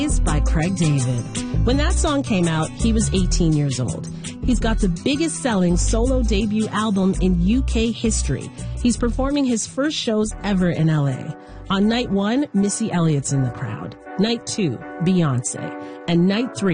by Craig David. When that song came out, he was 18 years old. He's got the biggest selling solo debut album in UK history. He's performing his first shows ever in LA. On night 1, Missy Elliott's in the crowd. Night 2, Beyonce. And night 3,